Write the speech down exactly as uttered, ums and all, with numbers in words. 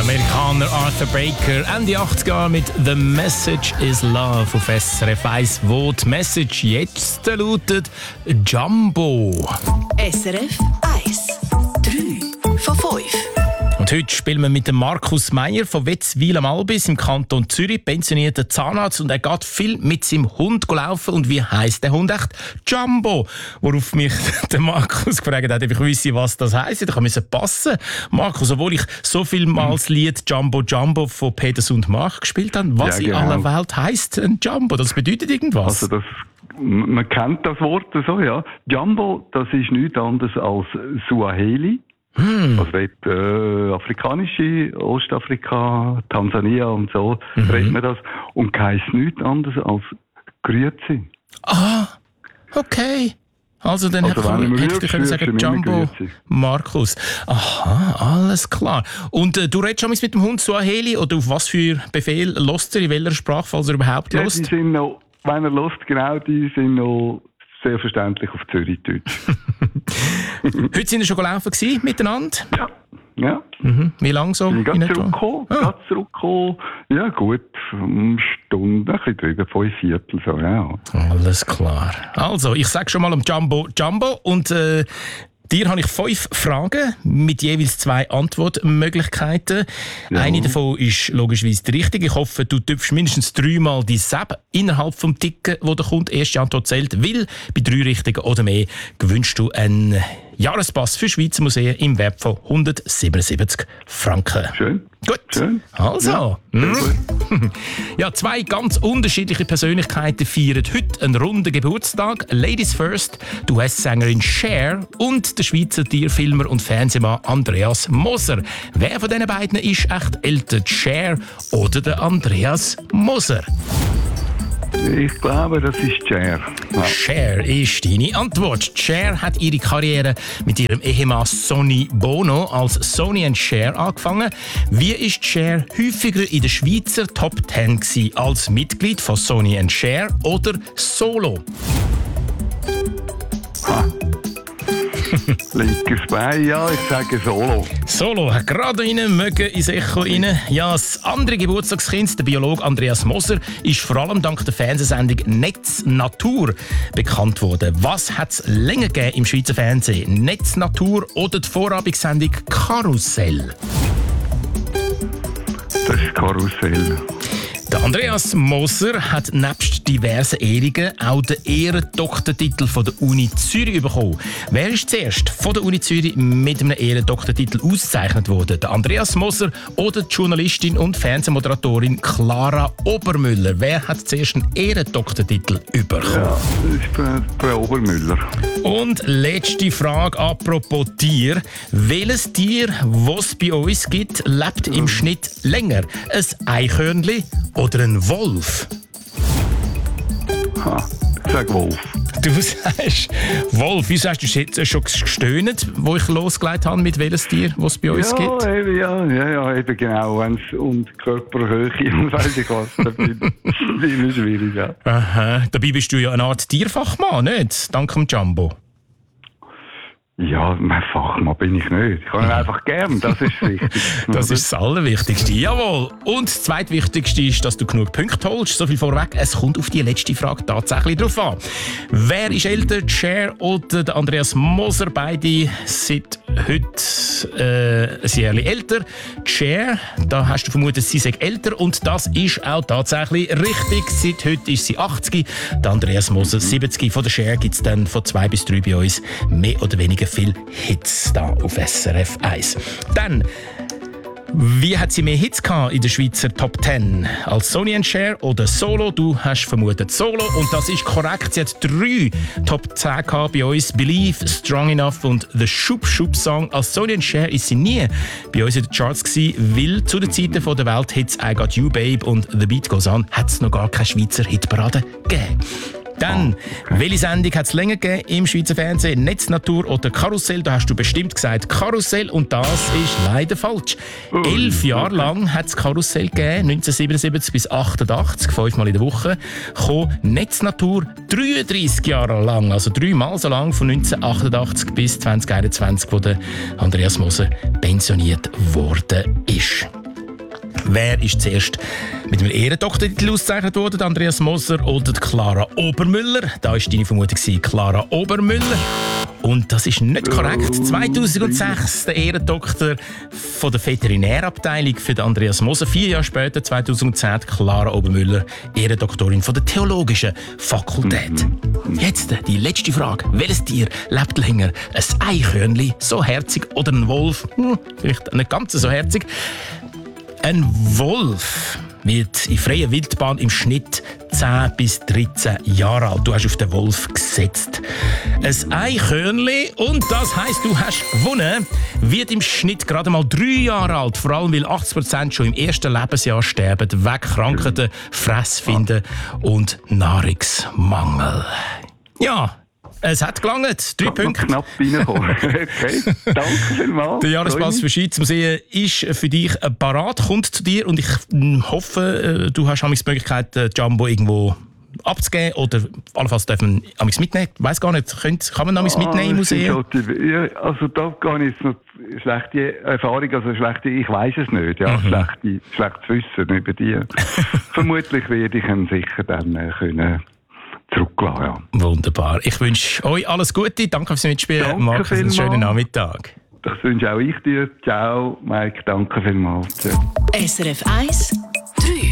Amerikaner Arthur Baker, Ende achtziger mit «The Message is Love» auf S R F eins, wo die Message jetzt lautet «Jumbo». S R F eins, drei von fünf. Und heute spielen wir mit dem Markus Meyer von Wetzwil am Albis im Kanton Zürich, pensionierter Zahnarzt, und er geht viel mit seinem Hund laufen. Und wie heisst der Hund echt? Jumbo. Worauf mich der Markus gefragt hat, ob ich wisse, was das heisst. Ich musste passen. Markus, obwohl ich so viel Mal das Lied «Jumbo Jumbo» von Peters und Mach gespielt habe, was ja, genau. in aller Welt heisst ein Jumbo? Das bedeutet irgendwas? Also das, man kennt das Wort so, ja. Jumbo, das ist nichts anderes als Suaheli. Hm. Also dort, äh, afrikanische, Ostafrika, Tansania und so, mhm. redet man das. Und heisst nichts anderes als Grüezi. Ah, okay. Also dann also hätte ich können sagen Jumbo Markus. Aha, alles klar. Und äh, du redest schon mit dem Hund Suaheli, oder auf was für Befehl lässt er, in welcher Sprache, falls er überhaupt ja, lässt? Die sind noch, wenn er lässt, genau, die sind noch sehr verständlich auf Zürichdeutsch. Heute sind wir schon gelaufen gewesen, miteinander? Ja. ja. Mhm. Wie lange so? Ich bin gerade zurückgekommen. Ah. Gerade zurückgekommen. Ja gut, eine Stunde, ein bisschen drüber, fünf Viertel so, ja. Alles klar. Also, ich sage schon mal um Jumbo Jumbo und äh, dir habe ich fünf Fragen mit jeweils zwei Antwortmöglichkeiten. Ja. Eine davon ist logischerweise die richtige. Ich hoffe, du tüpfst mindestens dreimal die Seb innerhalb des Ticken, wo der Kunde erste Antwort zählt. Weil bei drei richtigen oder mehr gewünscht du einen Jahrespass für Schweizer Museen im Wert von hundertsiebenundsiebzig Franken. Schön. Gut. Schön. Also. Ja, mhm. ja, zwei ganz unterschiedliche Persönlichkeiten feiern heute einen runden Geburtstag. Ladies first, die U S-Sängerin Cher und der Schweizer Tierfilmer und Fernsehmann Andreas Moser. Wer von diesen beiden ist echt älter, Cher oder der Andreas Moser? Ich glaube, das ist Cher. Ja. Cher ist deine Antwort. Cher hat ihre Karriere mit ihrem Ehemann Sonny Bono als Sonny and Cher angefangen. Wie ist Cher häufiger in der Schweizer Top Ten gewesen, als Mitglied von Sonny and Cher oder Solo? Ha. Linkes Bein, ja, ich sage Solo. Solo, gerade rein, mögen ins Echo rein. Ja, das andere Geburtstagskind, der Biologe Andreas Moser, ist vor allem dank der Fernsehsendung «Netz Natur» bekannt worden. Was hat es länger gegeben im Schweizer Fernsehen? «Netz Natur» oder die Vorabendsendung «Karussell»? Das ist «Karussell». Der Andreas Moser hat nebst diversen Ehrungen auch den Ehrendoktortitel von der Uni Zürich bekommen. Wer ist zuerst von der Uni Zürich mit einem Ehrendoktortitel ausgezeichnet worden? Der Andreas Moser oder die Journalistin und Fernsehmoderatorin Clara Obermüller? Wer hat zuerst einen Ehrendoktortitel bekommen? Ja, das ist Frau Obermüller. Und letzte Frage apropos Tier. Welches Tier, das es bei uns gibt, lebt im Schnitt länger? Ein Eichhörnchen oder ein Wolf? Ha, ich sage Wolf. Du sagst Wolf. Wieso hast du jetzt schon gestöhnt, wo ich losgelegt habe, mit welches Tier, was es bei uns ja, gibt? Eben, ja, ja, ja, eben genau. Wenn es um die Körperhöhe und weiss ich was, dann bin ich schwierig, ja. Aha. Dabei bist du ja eine Art Tierfachmann, nicht? Dank dem Jumbo. Ja, mein Fachmann bin ich nicht. Ich kann ihn einfach gern, das ist wichtig. Das ist das Allerwichtigste, jawohl. Und das Zweitwichtigste ist, dass du genug Punkte holst. So viel vorweg, es kommt auf die letzte Frage tatsächlich drauf an. Wer ist älter, Cher oder der Andreas Moser? Beide sind heute äh, ein Jahr älter. Cher, da hast du vermutet, sie sei älter, und das ist auch tatsächlich richtig. Seit heute ist sie achtzig, der Andreas Moser siebzig. Von der Cher gibt es dann von zwei bis drei bei uns mehr oder weniger viele Hits da auf S R F eins. Dann, wie hat sie mehr Hits gehabt in der Schweizer Top Ten? Als Sonny and Cher oder Solo? Du hast vermutet Solo, und das ist korrekt. Sie hat drei Top zehn gehabt bei uns. Believe, Strong Enough und The Shoop Shoop Song. Als Sonny and Cher ist sie nie bei uns in den Charts gewesen, weil zu den Zeiten von der Welthits I Got You Babe und The Beat Goes On hat es noch gar keine Schweizer Hitparade gegeben. Dann, oh, okay. Welche Sendung hat es länger gegeben im Schweizer Fernsehen? «Netz Natur» oder «Karussell»? Da hast du bestimmt gesagt «Karussell», und das ist leider falsch. Oh, Elf Jahre okay. lang hat es «Karussell» gegeben, neunzehnhundertsiebenundsiebzig bis achtundachtzig, fünfmal in der Woche. Kam «Netz Natur» dreiunddreissig Jahre lang, also dreimal so lang, von neunzehnhundertachtundachtzig bis zwanzig einundzwanzig, wo der Andreas Moser pensioniert worden ist. Wer ist zuerst mit einem Ehrendoktortitel ausgezeichnet worden? Andreas Moser oder Clara Obermüller? Da war deine Vermutung Clara Obermüller. Und das ist nicht korrekt. zweitausendsechs der Ehrendoktor von der Veterinärabteilung für den Andreas Moser. Vier Jahre später, zweitausendzehn, Clara Obermüller, Ehrendoktorin von der Theologischen Fakultät. Jetzt die letzte Frage. Welches Tier lebt länger? Ein Eichhörnli, so herzig, oder ein Wolf? Hm, vielleicht nicht ganz so herzig. Ein Wolf wird in freier Wildbahn im Schnitt zehn bis dreizehn Jahre alt. Du hast auf den Wolf gesetzt. Ein Eichhörnli, und das heisst, du hast gewonnen, wird im Schnitt gerade mal drei Jahre alt. Vor allem, weil achtzig Prozent schon im ersten Lebensjahr sterben, wegen Krankheiten, Fressfinden und Nahrungsmangel. Ja, es hat gelangt. Drei Punkte. Knapp reinkommen. Okay, danke vielmals. Der Jahrespass für Schweiz-Museen ist für dich parat, kommt zu dir, und ich hoffe, du hast die Möglichkeit, Jumbo irgendwo abzugeben, oder allenfalls dürfen wir mitnehmen. Ich weiss gar nicht, kann man amigs mitnehmen im Museum? Ja, also da gehe ich jetzt noch schlechte Erfahrung, also schlechte, ich weiss es nicht, ja, mhm. schlechte, schlechtes Wissen über die. Vermutlich werde ich ihn sicher dann äh, können zurücklassen, ja. Wunderbar. Ich wünsche euch alles Gute. Danke fürs Mitspielen. Markus, einen schönen Nachmittag. Das wünsche auch ich dir. Ciao, Mike. Danke vielmals. Ja. S R F eins drei